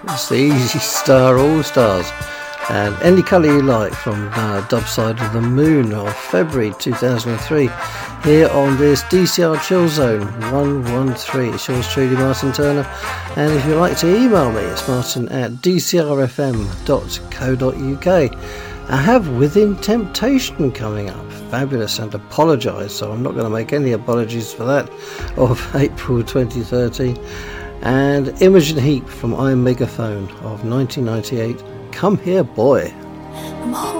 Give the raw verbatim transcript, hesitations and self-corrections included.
It's the Easy Star All Stars. And Any Colour You Like from uh, Dub Side of the Moon of February two thousand three, here on this D C R Chill Zone one one three. It's yours truly, Martin Turner. And if you'd like to email me, it's martin at d c r f m dot co dot u k. I have Within Temptation coming up. Fabulous, and apologise, so I'm not going to make any apologies for that, of April twenty thirteen. And Imogen Heap from I'm Megaphone of nineteen ninety-eight. Come Here Boy. I'm